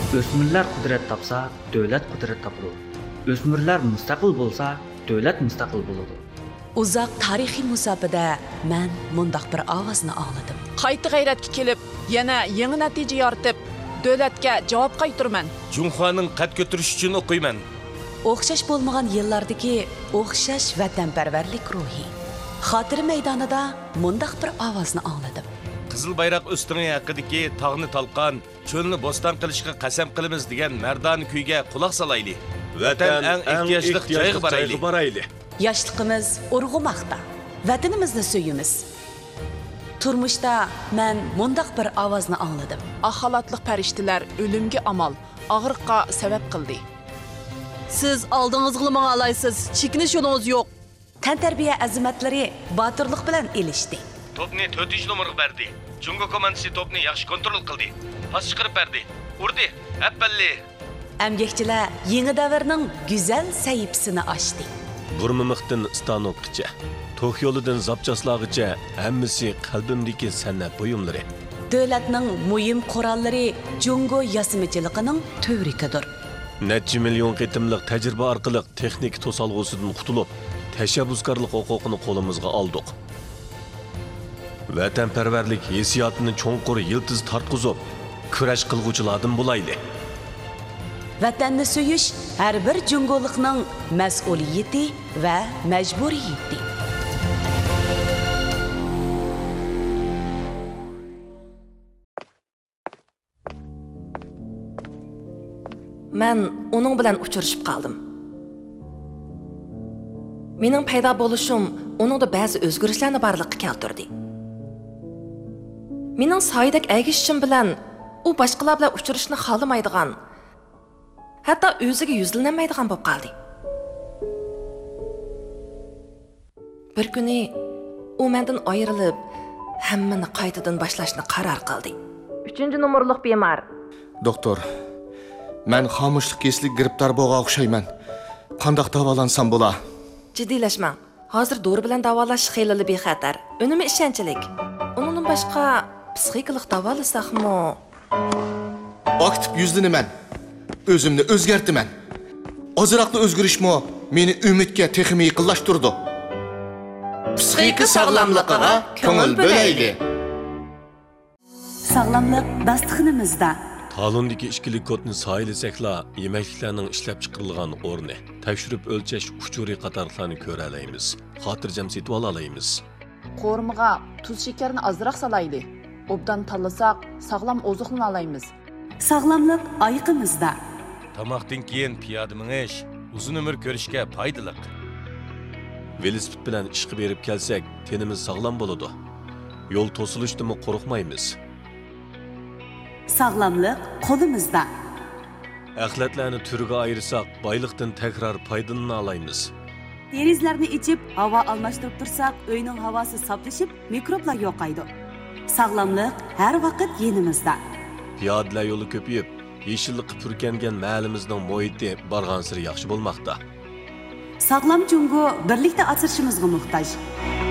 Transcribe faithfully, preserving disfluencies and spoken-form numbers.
O'smirlar qudrat topsa, davlat qudrat topadi. O'smirlar mustaqil bo'lsa, davlat mustaqil bo'ladi. Uzoq tarixiy musofada men mundaq bir ovozni angladim. Qayta g'ayratga kelib, yana yangi natija yoritib, davlatga javob qaytarman. Junxoning qad ko'tarish uchun o'qiyman. O'xshash bo'lmagan yillardagi o'xshash vatanparvarlik ruhi. Xotir maydonida mundaq bir ovozni angladim. Qizil bayroq ustungi haqidagi tog'ni talqon, cho'lni bo'ston qilishga qasam qilamiz degan mardona kuyga quloq solayli. Vatan eng ehtiyojli joyga borayli. Yoshligimiz urg'umoqda. Vatanimizni suyimiz. Turmushda men mundaq bir ovozni angladim. Axalatliq farishtalar o'limga amal, og'riqqa sabab qildi. Siz oldingizga qilmang alaysiz, chekinish yo'lingiz yo'q. Tantarbiya azimatlari botirlik bilan elishdi. Topni to'rtinchi nomerga berdi. Jungo komandasi topni yaxshi kontrol qildi. Pas chiqarib berdi. Urdi. Appalli. Amgakchilar yangi davrning go'zal sahifasini ochdi. Burmimiqdan Stanokgacha, To'q yo'lidan Zapchaslag'icha hammasi qalbimdagi san'at buyumlari. Davlatning muhim qurollari Jungo yasimichiligining tövrikidir. Necha million qitimliq tajriba orqali texnik to'salg'usidan qutulib, tashabbuskorlik huquqini qo'limizga oldik. Vatanparvarlik hissiyotini cho'nqur yiltiz tartqizib, kurash qilguvchilardan bo'layli. Vatanni suyish har bir jungolikning mas'uliyati va majburiyati. Men uning bilan uchrashib qoldim. Mening paydo bo'lishim uningda ba'zi o'zgarishlarni barliqqa keltirdi. Mening soydak agishishim bilan u boshqalar bilan uchrashishni xohlamaydigan, hatto o'ziga yuzlanmaydigan bo'lib qoldi. Bir kuni u mendan ayrilib, hammani qaytadan boshlashni qaror qildi. uchinchi nomerlik bemor. Doktor, men xomushlik keslik giribtor bo'lgan o'xshayman. Qanday davolansam bo'la? Jiddiylashmang. Hozir dori bilan davolash xeyli bexatar. Unumi ishonchlik. Undan boshqa psixikalik davolasaqmi? Aktiv yuzlanaman. O'zimni o'zgartiraman. Ozroqli o'zgarishmi meni umidga texmi yaqinlashtirdi. Psixika sog'lomligiga ko'ngil bo'layli. Sog'lomlik dasturxonimizda. Talondagi ishkilik kodni sayilsakla yemekliklarning ishlab chiqarilgan o'rni, tekshirib o'lchash uchuri qatorlarni ko'ra olamiz. Xotirjam setib olaymiz. Qo'rmiga tuz shakarni ozroq solayli. Obdan tanlasak, sog'lom oziqlana olamiz. Sog'lomlik oyiqimizda. Tamoqdan keyin piyoda minish uzun umr ko'rishga foydali. Velosiped bilan ishga berib kelsak, tenimiz sog'lom bo'ladi. Yo'l to'silishdan qo'rqmaymiz. Sog'lomlik qo'limizda. Axlatlarni turiga ayirsak, boyliqdan takrar foydalana olamiz. Derizlarni ichib, havo almashtirib tursak, uyning havosi saflashib, mikroblar yo'qaydi. Sog'lomlik har vaqt yenimizda. Piyodalar yo'li ko'payib, yeshillik purkangan mahallimizning muhiti barg'ansiri yaxshi bo'lmoqda. Sog'lom jungo birlikda asrashimizga muhtoj.